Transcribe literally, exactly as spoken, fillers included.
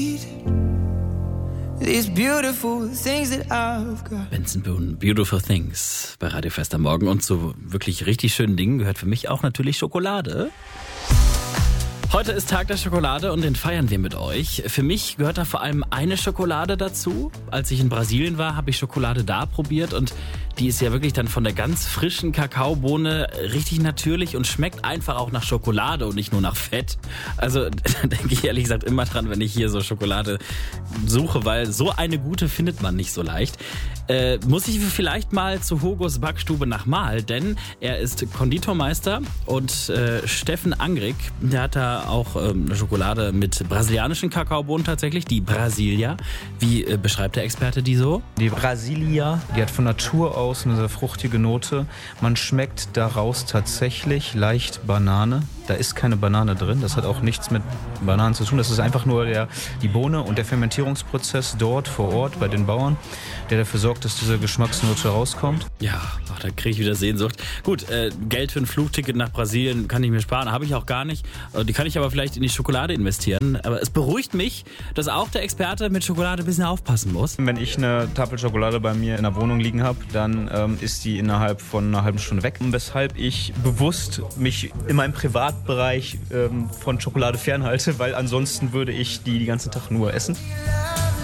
These beautiful things that I've got. Benson Boone, Beautiful Things bei Radio Fest am Morgen. Und zu wirklich richtig schönen Dingen gehört für mich auch natürlich Schokolade. Heute ist Tag der Schokolade und den feiern wir mit euch. Für mich gehört da vor allem eine Schokolade dazu. Als ich in Brasilien war, habe ich Schokolade da probiert und die ist ja wirklich dann von der ganz frischen Kakaobohne richtig natürlich und schmeckt einfach auch nach Schokolade und nicht nur nach Fett. Also da denke ich ehrlich gesagt immer dran, wenn ich hier so Schokolade suche, weil so eine gute findet man nicht so leicht. Äh, muss ich vielleicht mal zu Hugos Backstube nach Mahl, denn er ist Konditormeister und äh, Steffen Angrig, der hat da auch ähm, eine Schokolade mit brasilianischen Kakaobohnen tatsächlich, die Brasilia. Wie äh, beschreibt der Experte die so? Die Brasilia, die hat von Natur aus eine sehr fruchtige Note. Man schmeckt daraus tatsächlich leicht Banane. Da ist keine Banane drin, das hat auch nichts mit Bananen zu tun. Das ist einfach nur der, die Bohne und der Fermentierungsprozess dort vor Ort bei den Bauern, der dafür sorgt, dass diese Geschmacksnote rauskommt. Ja, ach, da kriege ich wieder Sehnsucht. Gut, äh, Geld für ein Flugticket nach Brasilien kann ich mir sparen, habe ich auch gar nicht. Äh, die kann ich aber vielleicht in die Schokolade investieren. Aber es beruhigt mich, dass auch der Experte mit Schokolade ein bisschen aufpassen muss. Wenn ich eine Tafel Schokolade bei mir in der Wohnung liegen habe, dann ähm, ist die innerhalb von einer halben Stunde weg. Weshalb ich bewusst mich in meinem Privatbereich ähm, von Schokolade fernhalte, weil ansonsten würde ich die den ganzen Tag nur essen.